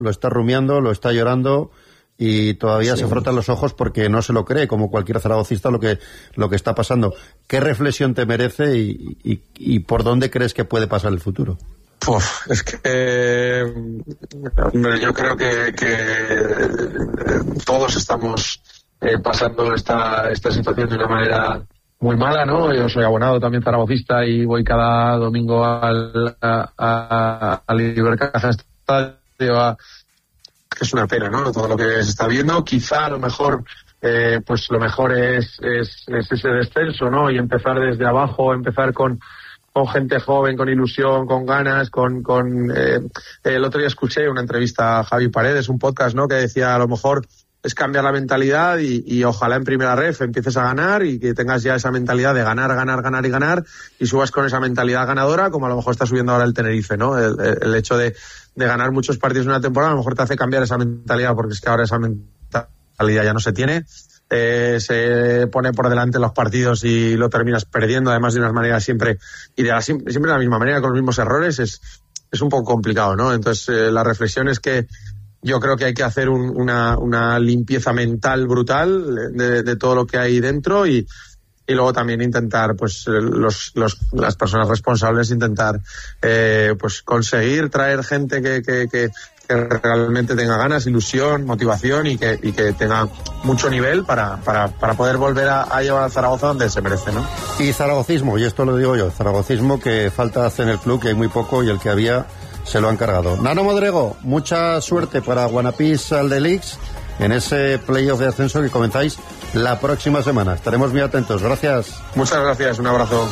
lo está rumiando, lo está llorando y todavía Sí. se frota los ojos porque no se lo cree, como cualquier zaragocista, lo que está pasando. ¿Qué reflexión te merece y por dónde crees que puede pasar el futuro? Es que yo creo que todos estamos pasando esta situación de una manera muy mala, ¿no? Yo soy abonado también zaragocista y voy cada domingo al Ibercaja Estadio, que es una pena, ¿no? Todo lo que se está viendo. Quizá a lo mejor pues lo mejor es ese descenso, ¿no? Y empezar desde abajo, empezar con gente joven, con ilusión, con ganas, el otro día escuché una entrevista a Javi Paredes, un podcast, ¿no? Que decía, a lo mejor es cambiar la mentalidad y ojalá en primera ref empieces a ganar y que tengas ya esa mentalidad de ganar y subas con esa mentalidad ganadora, como a lo mejor está subiendo ahora el Tenerife, ¿no? El hecho de ganar muchos partidos en una temporada a lo mejor te hace cambiar esa mentalidad, porque es que ahora esa mentalidad ya no se tiene. Se pone por delante los partidos y lo terminas perdiendo, además de unas maneras siempre de la misma manera, con los mismos errores, es un poco complicado, ¿no? Entonces la reflexión es que yo creo que hay que hacer una limpieza mental brutal de todo lo que hay dentro y luego también intentar, pues las personas responsables intentar pues conseguir traer gente que realmente tenga ganas, ilusión, motivación y que tenga mucho nivel para poder volver a llevar a Zaragoza donde se merece, ¿no? Y zaragocismo, y esto lo digo yo, zaragocismo que falta hace en el club, que hay muy poco y el que había se lo han cargado. Nano Modrego, mucha suerte para Guanapís Aldelix en ese playoff de ascenso que comenzáis la próxima semana. Estaremos muy atentos. Gracias. Muchas gracias, un abrazo.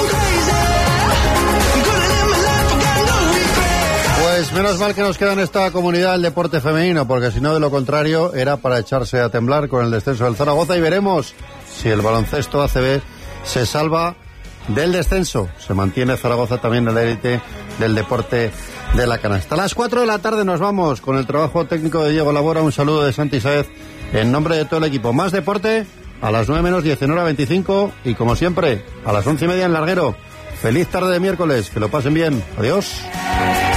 Pues menos mal que nos queda en esta comunidad el deporte femenino, porque si no, de lo contrario, era para echarse a temblar con el descenso del Zaragoza, y veremos si el baloncesto ACB se salva del descenso. Se mantiene Zaragoza también en la élite del deporte de la canasta. A las 4 de la tarde nos vamos con el trabajo técnico de Diego Labora. Un saludo de Santi Saez en nombre de todo el equipo. Más deporte a las 9 menos 10 en hora 25 y como siempre a las 11:30 en Larguero. Feliz tarde de miércoles, que lo pasen bien. Adiós.